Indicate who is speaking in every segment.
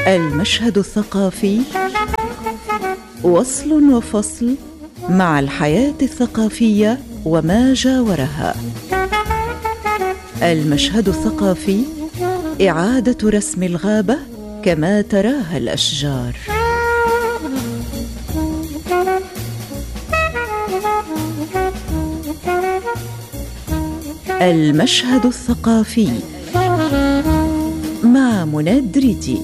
Speaker 1: المشهد الثقافي وصل وفصل مع الحياة الثقافية وما جاورها. المشهد الثقافي إعادة رسم الغابة كما تراها الأشجار. المشهد الثقافي مع منى دريدي.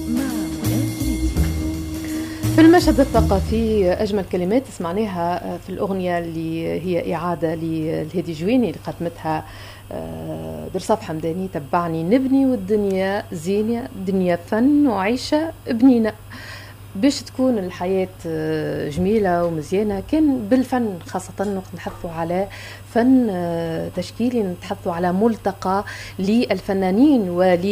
Speaker 2: في المشهد الثقافي أجمل كلمات سمعناها في الأغنية اللي هي إعادة للهادي جويني اللي قدمتها درصاف حمداني. تبعني نبني والدنيا زينة، دنيا فن وعيشة بنينة. باش تكون الحياة جميلة ومزيانة كان بالفن، خاصة نتحدثوا على فن تشكيلي، نتحدثوا على ملتقى للفنانين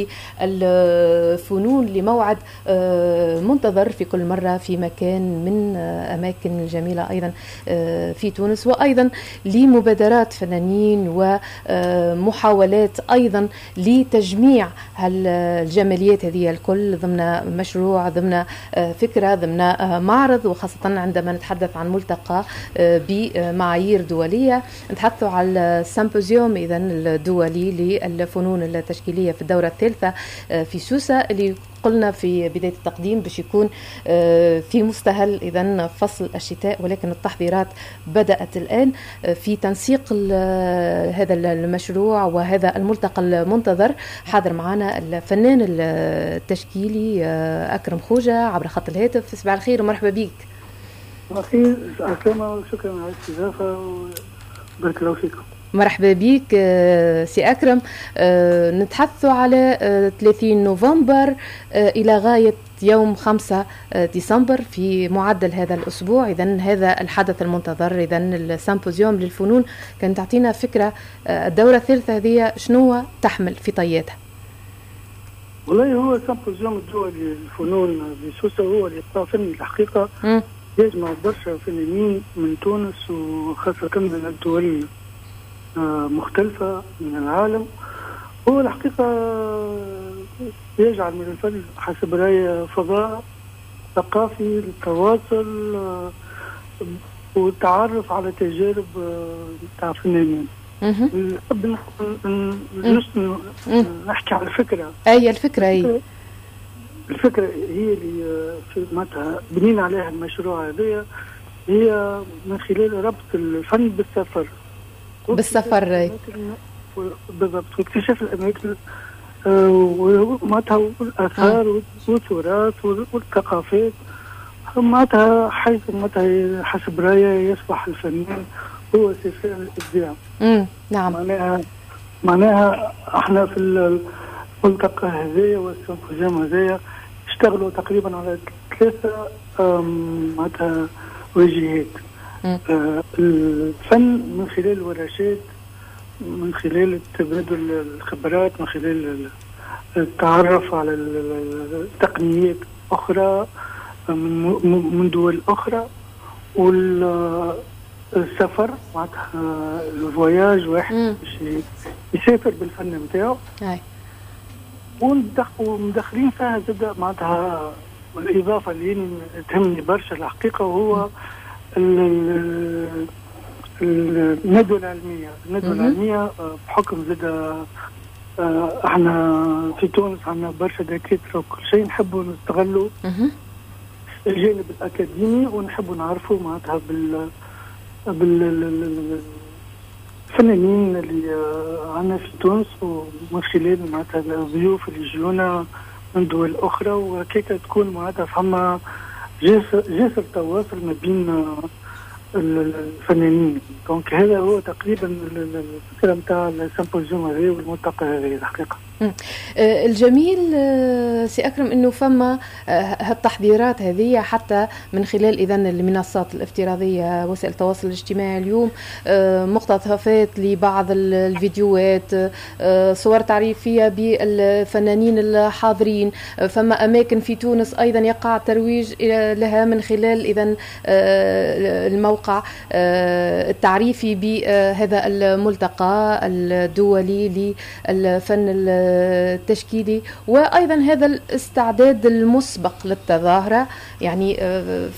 Speaker 2: وللفنون لموعد منتظر في كل مرة في مكان من أماكن جميلة أيضا في تونس، وأيضا لمبادرات فنانين ومحاولات أيضا لتجميع الجماليات هذه الكل ضمن مشروع، ضمن فكرة، ضمن معرض، وخاصة عندما نتحدث عن ملتقى بمعايير دولية. نتحدثوا على السيمبوزيوم إذن الدولي للفنون التشكيلية في الدورة الثالثة في سوسة، اللي قلنا في بداية التقديم باش يكون في مستهل إذن فصل الشتاء، ولكن التحضيرات بدأت الآن في تنسيق هذا المشروع وهذا الملتقى المنتظر. حاضر معنا الفنان التشكيلي أكرم خوجة عبر خط الهاتف. صباح الخير ومرحبا بك.
Speaker 3: صباح الخير، السلامة وشكرا على الاستضافة وبارك الله فيكم.
Speaker 2: مرحبا بك سي أكرم. نتحدث على 30 نوفمبر إلى غاية يوم 5 ديسمبر في معدل هذا الأسبوع. إذن هذا الحدث المنتظر، إذن السيمبوزيوم للفنون. كان تعطينا فكرة الدورة الثالثة هذه شنو تحمل في طياتها؟
Speaker 3: والله هو سيمبوزيوم الدولي للفنون بسوسة، هو لقاء فني الحقيقة يجمع برشا فنانين من تونس وخاصة من الدول مختلفة من العالم. هو الحقيقة يجعل من الفن حسب رأيي فضاء ثقافي للتواصل والتعرف على تجارب تاع فنانين. نحب نحكي على الفكرة.
Speaker 2: أي الفكرة هي
Speaker 3: الفكرة هي اللي معناتها بنينا عليها المشروع هذا، هي من خلال ربط الفن بالسفر. بالضبط، واكتشاف الأماكن ومعناتها والآثار والتراث والثقافات. معناتها حيث معناتها حسب رأيي يصبح الفنان هو سفير الإبداع.
Speaker 2: نعم.
Speaker 3: معناها احنا في الملتقى هذايا والسيمبوزيوم هذايا اشتغلوا تقريبا على 3 معناتها وجهات. الفن من خلال الورشات، من خلال تبادل الخبرات، من خلال التعرف على التقنيات أخرى من دول أخرى، والسفر معناتها الفواياج واحد يسافر بالفن نتاعو. ومدخلين فيها زاد معناتها الإضافة اللي تهمني برشا الحقيقة، وهو الندوة العلمية. بحكم زاد احنا في تونس عندنا برشا دكاترة وكل شيء، نحبوا نستغلوا الجانب الأكاديمي ونحبوا نعرفوا معناتها بالفنانين اللي عندنا في تونس، ومن خلال معناتها الضيوف اللي يجونا من دول أخرى، وهكاك تكون معناتها فما جسر تواصل ما بين الفنانين. دونك هذا هو تقريبا الفكرة نتاع السيمبوزيوم هذا والملتقى هذا الحقيقة.
Speaker 2: الجميل سي أكرم أنه فما هالتحضيرات هذه حتى من خلال إذن المنصات الافتراضية، وسائل التواصل الاجتماعي اليوم، مقتطفات لبعض الفيديوهات، صور تعريفية بالفنانين الحاضرين. فما أماكن في تونس أيضا يقع ترويج لها من خلال إذن الموقع التعريفي بهذا الملتقى الدولي للفن التشكيلي، وأيضا هذا الاستعداد المسبق للتظاهرة. يعني